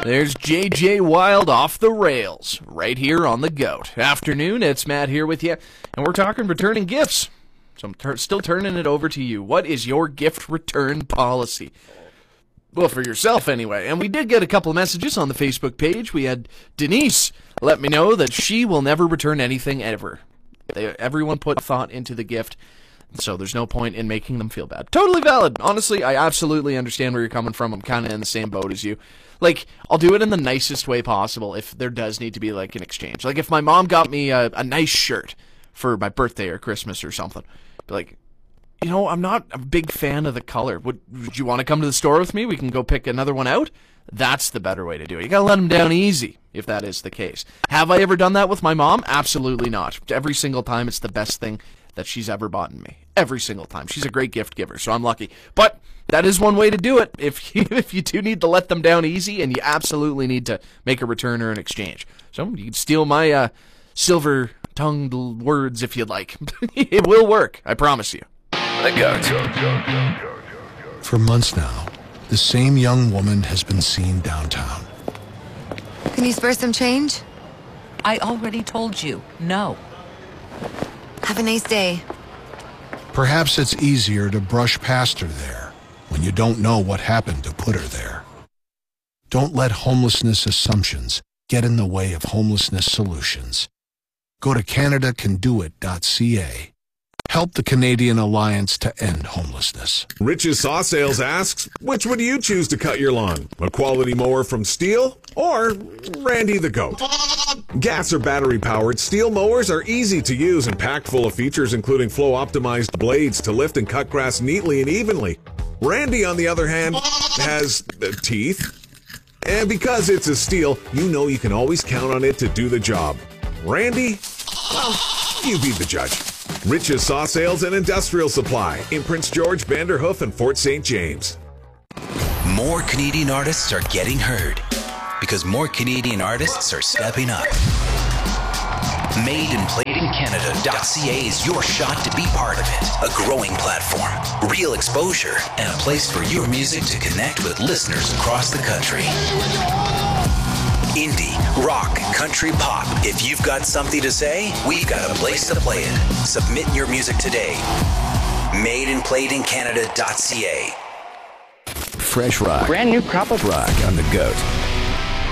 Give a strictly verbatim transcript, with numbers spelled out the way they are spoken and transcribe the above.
There's J J Wild off the rails, right here on The Goat. Afternoon, it's Matt here with you, and we're talking returning gifts. So I'm ter- still turning it over to you. What is your gift return policy? Well, for yourself anyway. And we did get a couple of messages on the Facebook page. We had Denise let me know that she will never return anything ever. They, everyone put thought into the gift, so there's no point in making them feel bad. Totally valid. Honestly, I absolutely understand where you're coming from. I'm kind of in the same boat as you. Like, I'll do it in the nicest way possible if there does need to be, like, an exchange. Like, if my mom got me a, a nice shirt for my birthday or Christmas or something, be like, you know, I'm not a big fan of the color. Would, would you want to come to the store with me? We can go pick another one out? That's the better way to do it. You gotta let them down easy, if that is the case. Have I ever done that with my mom? Absolutely not. Every single time, it's the best thing that she's ever bought in me. Every single time. She's a great gift giver, so I'm lucky. But that is one way to do it if you, if you do need to let them down easy, and you absolutely need to make a return or an exchange. So you can steal my uh, silver-tongued words if you'd like. It will work, I promise you. The Goat. For months now, the same young woman has been seen downtown. Can you spare some change? I already told you, no. Have a nice day. Perhaps it's easier to brush past her there when you don't know what happened to put her there. Don't let homelessness assumptions get in the way of homelessness solutions. Go to Canada Can Do It dot C A. Help the Canadian Alliance to End Homelessness. Rich's Saw Sales asks, which would you choose to cut your lawn? A quality mower from Steel or Randy the Goat? Gas or battery-powered Steel mowers are easy to use and packed full of features including flow-optimized blades to lift and cut grass neatly and evenly. Randy, on the other hand, has uh, teeth. And because it's a Steel, you know you can always count on it to do the job. Randy, well, you be the judge. Rich's Saw Sales and Industrial Supply in Prince George, Vanderhoof, and Fort Saint James. More Canadian artists are getting heard because more Canadian artists are stepping up. Made and Played in Canada dot C A is your shot to be part of it. A growing platform, real exposure, and a place for your music to connect with listeners across the country. Indie, rock, country, pop. If you've got something to say, we've got a place to play it. Submit your music today. Made and Played in Canada dot C A. Fresh rock. Brand new crop of rock on The Goat.